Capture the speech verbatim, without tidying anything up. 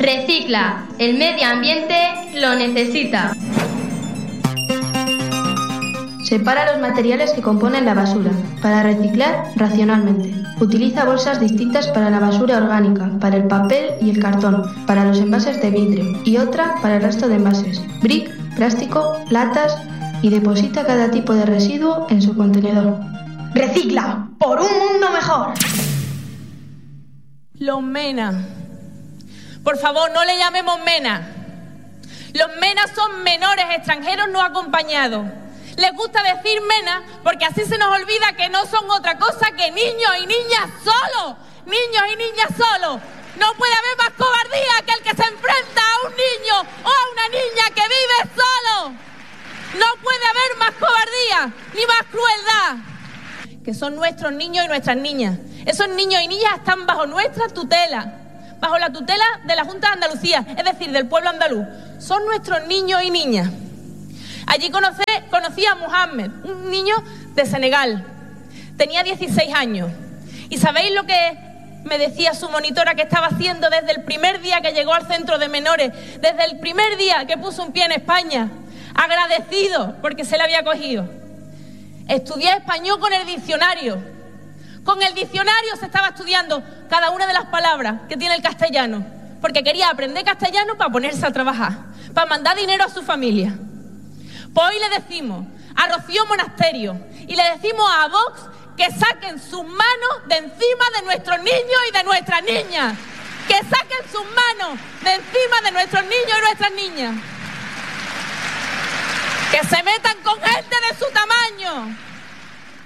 Recicla, el medio ambiente lo necesita. Separa los materiales que componen la basura, para reciclar racionalmente. Utiliza bolsas distintas para la basura orgánica, para el papel y el cartón, para los envases de vidrio y otra para el resto de envases, brick, plástico, latas y deposita cada tipo de residuo en su contenedor. Recicla, por un mundo mejor. Los MENA. Por favor, no le llamemos MENA. Los MENA son menores extranjeros no acompañados. Les gusta decir MENA porque así se nos olvida que no son otra cosa que niños y niñas solos. Niños y niñas solos. No puede haber más cobardía que el que se enfrenta a un niño o a una niña que vive solo. No puede haber más cobardía ni más crueldad. Que son nuestros niños y nuestras niñas. Esos niños y niñas están bajo nuestra tutela, bajo la tutela de la Junta de Andalucía, es decir, del pueblo andaluz. Son nuestros niños y niñas. Allí conocí, conocí a Mohamed, un niño de Senegal. Tenía dieciséis años. ¿Y sabéis lo que me decía su monitora que estaba haciendo desde el primer día que llegó al centro de menores? Desde el primer día que puso un pie en España. Agradecido porque se le había cogido. Estudié español con el diccionario. Con el diccionario se estaba estudiando cada una de las palabras que tiene el castellano. Porque quería aprender castellano para ponerse a trabajar. Para mandar dinero a su familia. Pues hoy le decimos a Rocío Monasterio y le decimos a Vox que saquen sus manos de encima de nuestros niños y de nuestras niñas. Que saquen sus manos de encima de nuestros niños y nuestras niñas. Que se metan con gente de su tamaño.